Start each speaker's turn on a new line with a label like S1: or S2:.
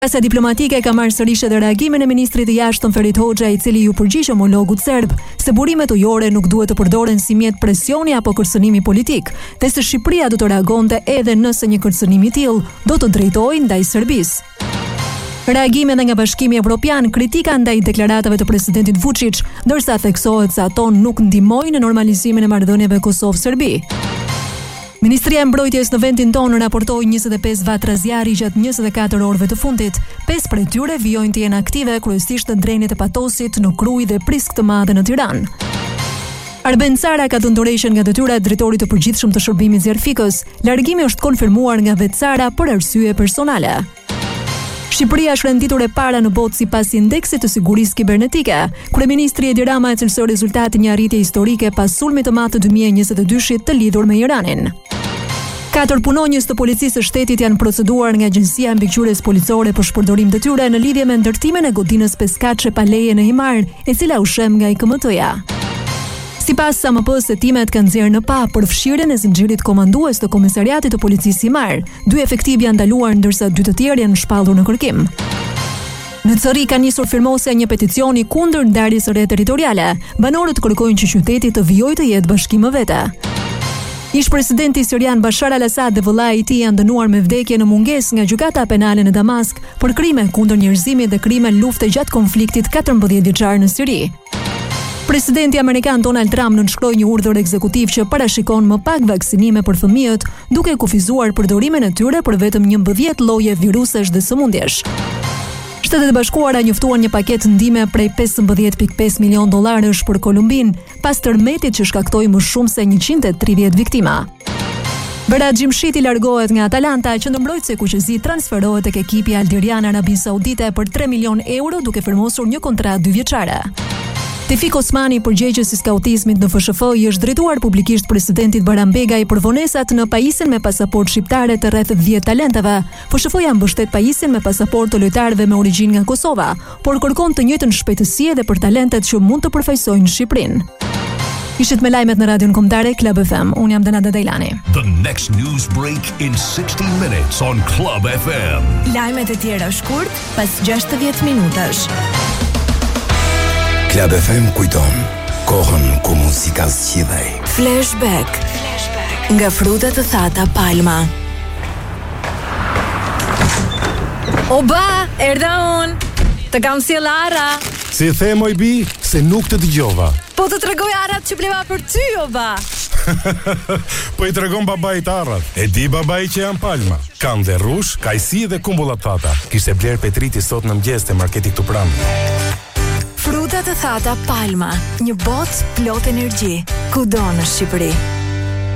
S1: Kasa diplomatike ka marrë sërish edhe reagimin e ministrit të jashtëm Ferit Hoxha, i cili ju përgjigj homologut serb se burimet ujore nuk duhet të përdoren si mjet presioni apo kërcënimi politik, dhe se Shqipëria do të reagonte edhe nëse një kërcënim i tillë do të drejtohej ndaj Serbisë. Reagime edhe nga Bashkimi Evropian, kritika ndaj deklaratave të presidentit Vučić, ndërsa theksohet se ato nuk ndihmojnë në normalizimin e marrëdhënieve Kosovë-Serbi. Ministria e Mbrojtjes në vendin tonë raportoi 25 vatra zjarri gjatë 24 orëve të fundit. 5 prej tyre vijojnë të jenë aktive, kryesisht në drenit e Patosit, në Krujë dhe Priskë të Madhe në Tiranë. Arben Cara ka dhënë dorëshën nga detyra e drejtorit të përgjithshëm të shërbimit zjarfikës. Largimi është konfirmuar nga vetë Cara për arsye personale. Shqipëria është renditur e para në botë sipas indeksit të sigurisë kibernetike. Kryeministri Edi Rama e cilësoi rezultatin një arritje historike pas sulmit të madh të 2022-shit të lidhur me Iranin. 4 punonjës të policisë së shtetit janë proceduar nga Agjencia e Mbikëqyrjes Policore për shpërdorim detyre në lidhje me ndërtimin e godinës Peskaçe Paleje në Himar, e cila u shem nga IKMT-ja. Sipas SAMP-s, hetimet kanë nxjerrë në pa për fshirjen e zinxhirit komandues të Komisariatit të Policisë Himar. 2 efektiv janë ndaluar ndërsa 2 të tjerë janë shpallur në kërkim. Në Cëri ka nisur firmosja një peticioni kundër ndarjes së re territoriale. Banorët kërkojnë që qyteti të vijojë të jetë bashkim më vete. Ish-presidenti sirian Bashar al-Assad dhe vëllai i tij janë dënuar me vdekje në mungesë nga gjykata penale në Damask për krime kundër njerëzimit dhe krime lufte gjatë konfliktit 14 vjeçar në Siri. Presidenti amerikan Donald Trump nënshkroi një urdhër ekzekutiv që parashikon më pak vaksinime për fëmijët, duke kufizuar përdorimin e tyre për vetëm 11 lloje virusesh dhe sëmundjesh. Shtetet e Bashkuara njoftuan një paketë ndihme prej $15.5 milion për Kolumbinë, pas tërmetit që shkaktoi më shumë se 130 viktima. Berat Gjimshiti largohet nga Atalanta, qendërmbrojtësi kuqezi transferohet tek ekipi Algerian Arabi Saudite për 3 milion euro duke firmosur një kontratë 2 vjeçare. Tefik Osmani, përgjegjës i skautizmit në FSHF, i është drejtuar publikisht presidentit Baran Begaj për vonesat në pajisin me pasaportë shqiptare të rreth 10 talenteve. FSHF-ja mbështet pajisin me pasaportë të lojtarëve me origjinë nga Kosova, por kërkon të njëjtën shpejtësi edhe për talentet që mund të përfaqësojnë Shqipërinë. Ishit me lajmet në Radion Kombëtare Club FM. Unë jam Denada Dejlani.
S2: The next news break in 60 minutes on Club FM.
S3: Lajmet e tjera shkurt pas 60 minutash.
S4: Club FM kujton kohën ku muzika zgjidhej.
S3: Flashback. Nga frutat të thata Palma. Oba, erdha unë. Të kam sjell Ara.
S5: Si e the moj bi, se nuk të dëgjova.
S3: Po të tregoj arat që bleva për ty, oba.
S5: Po i tregon babait arrat. E di babai që janë Palma. Kanë dhe rrush, kajsi dhe kumbullat thata. Kishte bler Petriti sot në mëngjes te marketi këtu pranë.
S3: Frutat të thata Palma, një botë plot energji, kudo në Shqipëri.